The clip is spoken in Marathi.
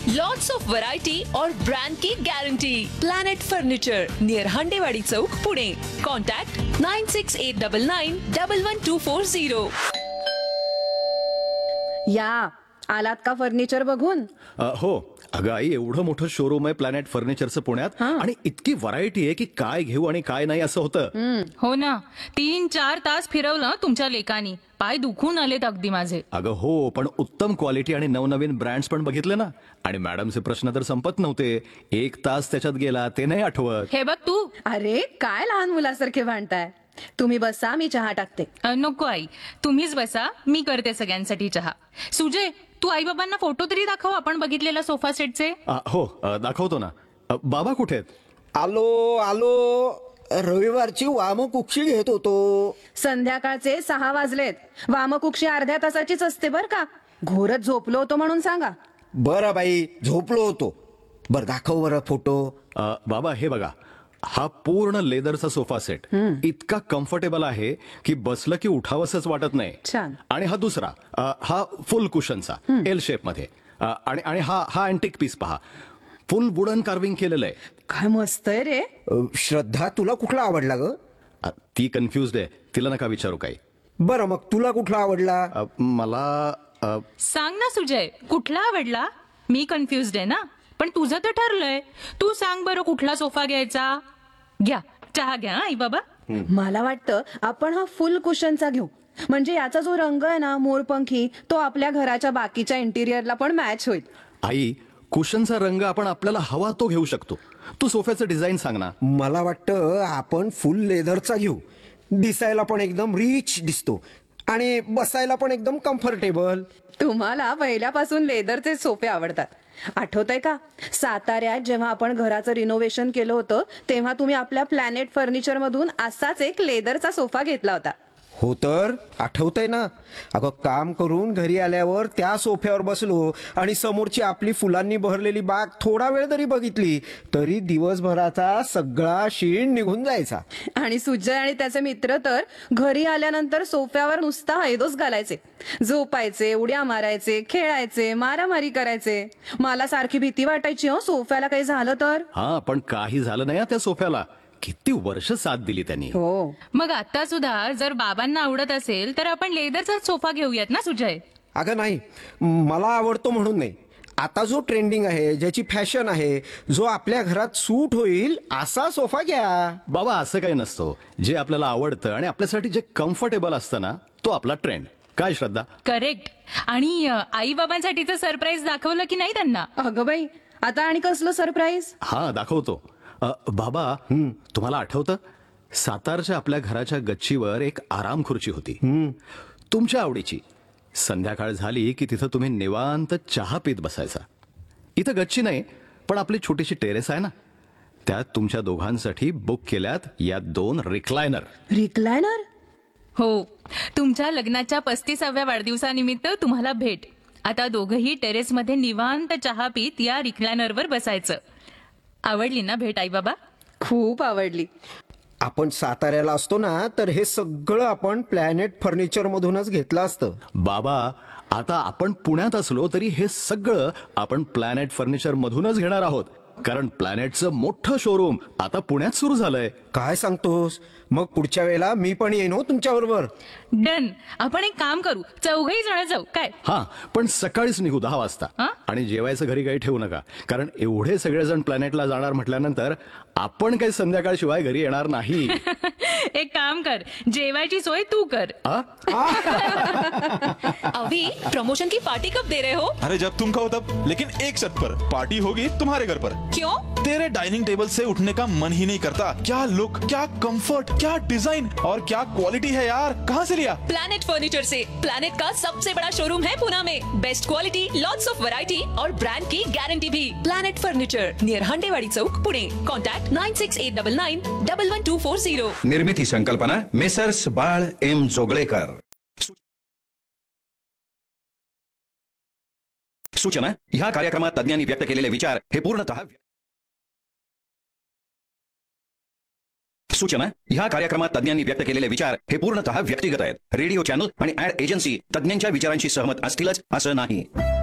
लॉट्स ऑफ वैरायटी और ब्रांड की गारंटी। प्लैनेट फर्नीचर, नियर हंडेवाड़ी चौक, पुणे। कॉन्टैक्ट 9689911240। या आलात का फर्निचर बघून? हो अगं आई, एवढं मोठं शोरूम आहे प्लॅनेट फर्निचरचं पुण्यात, आणि इतकी व्हरायटी आहे की काय घेऊ आणि काय नाही असं होतं. हो ना, 3-4 तास फिरवलं तुमच्या लेकानी, पाय दुखून आलेत अगदी माझे. अगं हो, पण उत्तम क्वालिटी आणि नवनवीन ब्रँड्स पण बघितले ना. आणि मॅडमचे प्रश्न तर संपत नव्हते. 1 तास त्याच्यात गेला ते नाही आठवत. हे बघ तू. अरे काय लहान मुलासारखे भांडताय. तुम्ही बसा, मी चहा टाकते. नको आई, तुम्हीच बसा, मी करते सगळ्यांसाठी चहा. सुजय, तू आई बाबांना फोटो तरी दाखव आपण बघितलेल्या सोफा सेटचे. हो दाखवतो ना. बाबा कुठे आहेत? आलो. रविवारची वामकुक्षी घेत होतो. संध्याकाळचे 6 वाजलेत. वामकुक्षी अर्ध्या तासाचीच असते बर का. घोरच झोपलो होतो म्हणून सांगा. बरं बाई, झोपलो होतो. बर दाखव बरं फोटो. बाबा हे बघा, हा पूर्ण लेदरचा सोफा सेट इतका कम्फर्टेबल आहे की बसलं की उठावंसच वाटत नाही. छान. आणि हा दुसरा, हा फुल कुशनचा एल शेप मध्ये, आणि हा अँटिक पीस पहा, फुल वुडन कार्विंग केलेलं आहे. काय मस्त आहे रे. श्रद्धा, तुला कुठला आवडला ग? ती कन्फ्युज्ड आहे, तिला नका विचारू काही. बरं मग तुला कुठला आवडला? मला सांग ना सुजय, कुठला आवडला? मी कन्फ्युज्ड आहे ना, पण तुझं तर ठरलंय. तू सांग बरं कुठला सोफा घ्यायचा. घ्या चहा घ्या आई बाबा. मला वाटतं आपण हा फुल कुशनचा घेऊ. म्हणजे याचा जो रंग आहे ना, मोरपंखी, तो आपल्या घराच्या बाकीच्या इंटिरियरला पण मॅच होईल. आई, कुशनचा रंग आपण आपल्याला हवा तो घेऊ शकतो. तू सोफ्याचं डिझाईन सांग ना. मला वाटतं आपण फुल लेदरचा घेऊ. दिसायला पण एकदम रिच दिसतो आणि बसायला पण एकदम कम्फर्टेबल. तुम्हाला पहिल्यापासून लेदरचे सोफे आवडतात. आठवतंय का, साताऱ्यात जेव्हा आपण घराचं रिनोव्हेशन केलं होतं तेव्हा तुम्ही आपल्या प्लॅनेट फर्निचर मधून असाच एक लेदरचा सोफा घेतला होता. हो तर आठवतंय ना. अगं काम करून घरी आल्यावर त्या सोफ्यावर बसलो आणि समोरची आपली फुलांनी बहरलेली बाग थोडा वेळ जरी बघितली तरी दिवसभराचा सगळा शीण निघून जायचा. आणि सुजय आणि त्याचे मित्र तर घरी आल्यानंतर सोफ्यावर नुसता हैदोस घालायचे, झोपायचे, उड्या मारायचे, खेळायचे, मारामारी करायचे. मला सारखी भीती वाटायची हो, सोफ्याला काही झालं तर. हा, पण काही झालं नाही त्या सोफ्याला. किती वर्ष साथ दिली त्यांनी. हो. मग आता सुद्धा जर बाबांना आवडत असेल तर आपण लेदरचा सोफा घेऊयात ना सुजय. अगं नाही, मला आवडतो म्हणून नाही. आता जो ट्रेंडिंग आहे, ज्याची फॅशन आहे, जो आपल्या घरात सूट होईल असा सोफा घ्या. बाबा असं काही नसतं. जे आपल्याला आवडतं आणि आपल्यासाठी जे कम्फर्टेबल असतं ना, तो आपला ट्रेंड. काय श्रद्धा? करेक्ट. आणि आई बाबांसाठीचं सरप्राईज दाखवलं की नाही त्यांना? अगं बाई, आता आणि कसलं सरप्राईज? हा दाखवतो. बाबा, तुम्हाला आठवतं, सातारच्या आपल्या घराच्या गच्चीवर एक आराम खुर्ची होती, तुमच्या आवडीची. संध्याकाळ झाली की तिथं तुम्ही निवांत चहा पीत बसायचा. इथं गच्ची नाही, पण आपली छोटीशी टेरेस आहे ना, त्यात तुमच्या दोघांसाठी बुक केल्यात या 2 रिक्लायनर. रिक्लायनर? हो, तुमच्या लग्नाच्या 35व्या वाढदिवसानिमित्त तुम्हाला भेट. आता दोघंही टेरेसमध्ये निवांत चहा पीत या रिक्लायनरवर बसायचं. आवडली ना भेट आई बाबा? खूप आवडली. आपण साताऱ्याला असतो ना तर हे सगळं आपण प्लॅनेट फर्निचर मधूनच घेतलं असतं. बाबा, आता आपण पुण्यात असलो तरी हे सगळं आपण प्लॅनेट फर्निचर मधूनच घेणार आहोत. कारण प्लॅनेटचं मोठं शोरूम आता पुण्यात सुरू झालंय. काय सांगतोस? मग पुढच्या वेळेला मी पण येईन हो तुमच्या बरोबर. डन. आपण एक काम करू, 4घही जण जाऊ काय? हा, पण सकाळीच निघू 10 वाजता. आणि जेवायचं घरी काही ठेवू नका, कारण एवढे सगळेजण प्लॅनेटला जाणार म्हटल्यानंतर आपण काही संध्याकाळशिवाय घरी येणार नाही. एक काम कर, जेवायची सोय तू कर. अभी प्रमोशन की पार्टी कब दे रहे हो? अरे जब तुम कहो तब, लेकिन एक शर्त पर. पार्टी होगी तुम्हारे घर पर. क्यों? तेरे डाइनिंग टेबल से उठने का मन ही नहीं करता. क्या लुक, क्या कंफर्ट, क्या डिजाइन और क्या क्वालिटी है यार. कहाँ से लिया? प्लैनेट फर्नीचर से. प्लैनेट का सबसे बड़ा शोरूम है पुणे में. Best quality, lots of variety और ब्रांड की गारंटी भी. प्लैनेट फर्नीचर, नियर हंडेवाड़ी चौक, पुणे. कॉन्टैक्ट 9689911240. निर्मिती संकल्पना मेसर्स बाळ एम जोगळेकर. सूचना, ह्या कार्यक्रमात तज्ञांनी व्यक्त केलेले विचार हे पूर्णतः व्यक्तिगत आहेत. रेडिओ चॅनल आणि ऍड एजन्सी तज्ञांच्या विचारांशी सहमत असतीलच असं नाही.